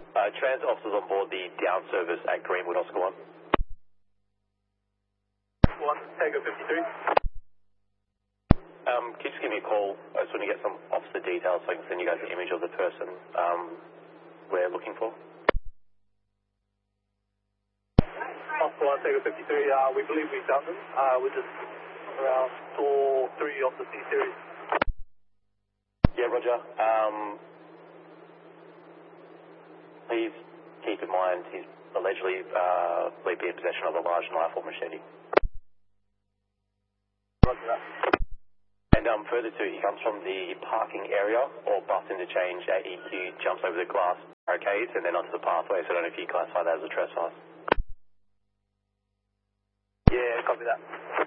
Transit officers on board the down service at Greenwood, Oscar 1. 1, Tango 53. Can you just give me a call as soon as you get some officer details so I can send you guys an image of the person we're looking for? Oscar 1, Tango 53, we believe we've done them. We're just around door 3 of the C series. Yeah, Roger. Please keep in mind he's allegedly believed to be in possession of a large knife or machete. Roger that. And further to, he comes from the parking area or bus interchange at EQ, jumps over the glass barricades and then onto the pathway, so I don't know if you classify that as a trespass. Yeah, copy that.